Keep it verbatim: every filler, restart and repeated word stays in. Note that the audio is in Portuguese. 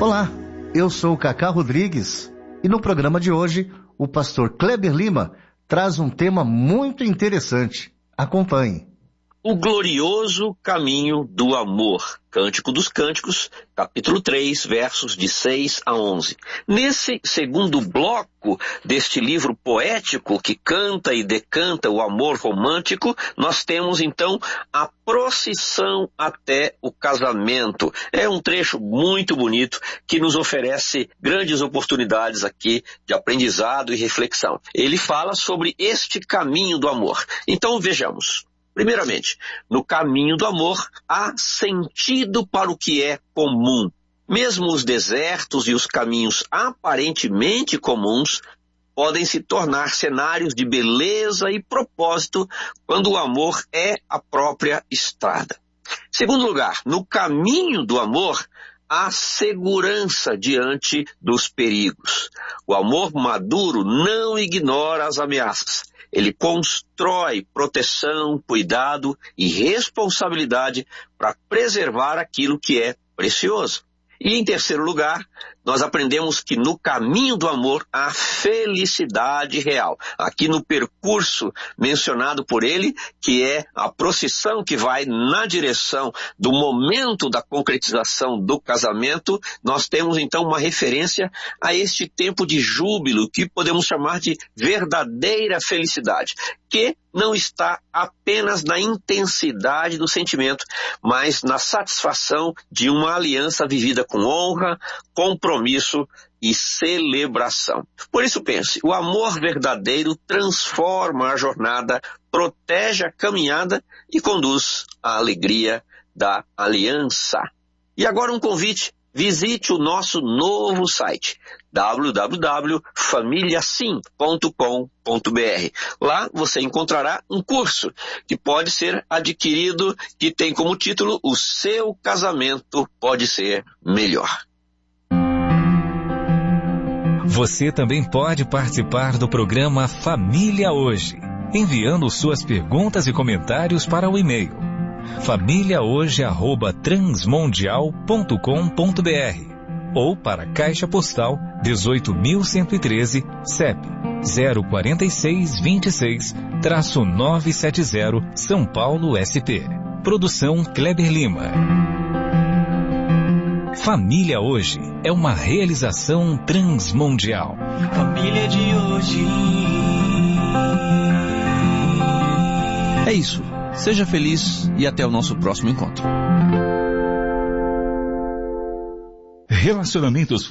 Olá, eu sou o Cacá Rodrigues e no programa de hoje o pastor Kleber Lima traz um tema muito interessante. Acompanhe. O glorioso caminho do amor. Cântico dos Cânticos, capítulo três, versos de seis a onze. Nesse segundo bloco deste livro poético que canta e decanta o amor romântico, nós temos então a procissão até o casamento. É um trecho muito bonito que nos oferece grandes oportunidades aqui de aprendizado e reflexão. Ele fala sobre este caminho do amor. Então vejamos. Primeiramente, no caminho do amor há sentido para o que é comum. Mesmo os desertos e os caminhos aparentemente comuns podem se tornar cenários de beleza e propósito quando o amor é a própria estrada. Segundo lugar, no caminho do amor há segurança diante dos perigos. O amor maduro não ignora as ameaças. Ele constrói proteção, cuidado e responsabilidade para preservar aquilo que é precioso. E em terceiro lugar, nós aprendemos que no caminho do amor há felicidade real. Aqui no percurso mencionado por ele, que é a procissão que vai na direção do momento da concretização do casamento, nós temos então uma referência a este tempo de júbilo, que podemos chamar de verdadeira felicidade, que não está apenas na intensidade do sentimento, mas na satisfação de uma aliança vivida com honra, compromisso e celebração. Por isso pense, o amor verdadeiro transforma a jornada, protege a caminhada e conduz à alegria da aliança. E agora um convite. Visite o nosso novo site, w w w ponto família sim ponto com ponto b r. Lá você encontrará um curso que pode ser adquirido, que tem como título O Seu Casamento Pode Ser Melhor. Você também pode participar do programa Família Hoje, enviando suas perguntas e comentários para o e-mail família hoje arroba transmundial ponto com ponto b r ou para Caixa Postal dezoito mil cento e treze, C E P zero quatro seis dois seis, nove sete zero, São Paulo, S P. Produção Kleber Lima. Família Hoje é uma realização transmundial. Família de hoje. É isso. Seja feliz e até o nosso próximo encontro. Relacionamentos